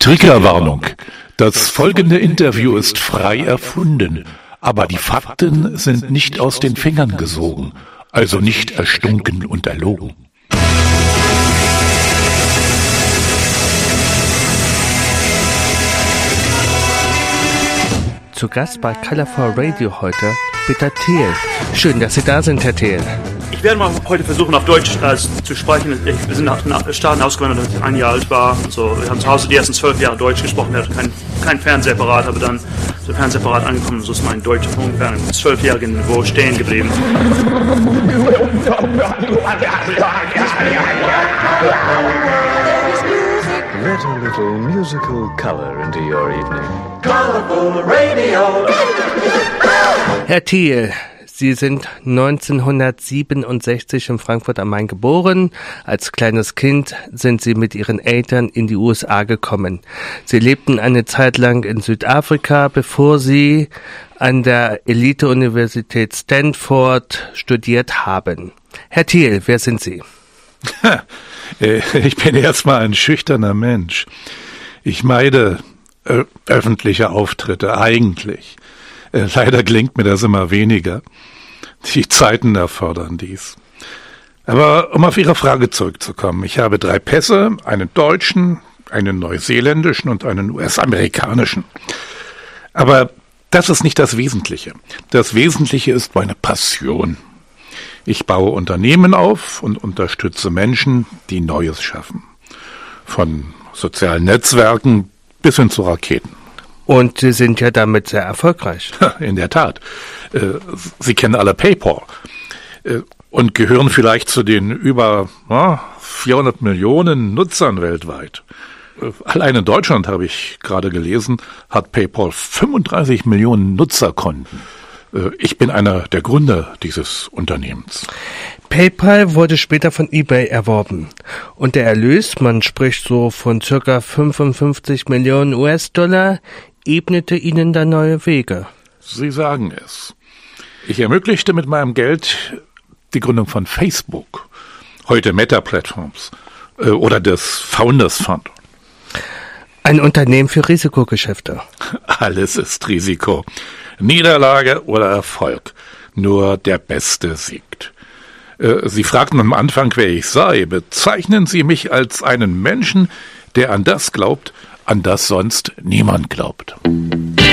Triggerwarnung. Das folgende Interview ist frei erfunden, aber die Fakten sind nicht aus den Fingern gesogen, also nicht erstunken und erlogen. Zu Gast bei Colorful Radio heute Peter Thiel. Schön, dass Sie da sind, Herr Thiel. Ich werde mal heute versuchen, auf Deutsch zu sprechen. Wir sind nach den Staaten ausgewandert, als ich 1 Jahr alt war. So, wir haben zu Hause die ersten 12 Jahre Deutsch gesprochen. Wir hatten kein Fernsehapparat, aber dann so Fernsehapparat angekommen. So ist mein Deutsch ungefähr im 12-jährigen Niveau stehen geblieben. Let a little musical color into your evening. Colorful Radio. Herr Thiel, Sie sind 1967 in Frankfurt am Main geboren. Als kleines Kind sind Sie mit Ihren Eltern in die USA gekommen. Sie lebten eine Zeit lang in Südafrika, bevor Sie an der Elite-Universität Stanford studiert haben. Herr Thiel, wer sind Sie? Ich bin erstmal ein schüchterner Mensch. Ich meide öffentliche Auftritte eigentlich. Leider gelingt mir das immer weniger. Die Zeiten erfordern dies. Aber um auf Ihre Frage zurückzukommen, ich habe 3 Pässe, einen deutschen, einen neuseeländischen und einen US-amerikanischen. Aber das ist nicht das Wesentliche. Das Wesentliche ist meine Passion. Ich baue Unternehmen auf und unterstütze Menschen, die Neues schaffen. Von sozialen Netzwerken bis hin zu Raketen. Und Sie sind ja damit sehr erfolgreich. In der Tat. Sie kennen alle PayPal und gehören vielleicht zu den über 400 Millionen Nutzern weltweit. Allein in Deutschland, habe ich gerade gelesen, hat PayPal 35 Millionen Nutzerkonten. Ich bin einer der Gründer dieses Unternehmens. PayPal wurde später von eBay erworben. Und der Erlös, man spricht so von ca. 55 Millionen US-Dollar, ebnete Ihnen da neue Wege. Sie sagen es. Ich ermöglichte mit meinem Geld die Gründung von Facebook, heute Meta-Platforms oder des Founders Fund. Ein Unternehmen für Risikogeschäfte. Alles ist Risiko. Niederlage oder Erfolg. Nur der Beste siegt. Sie fragten am Anfang, wer ich sei. Bezeichnen Sie mich als einen Menschen, der an das glaubt, an das sonst niemand glaubt.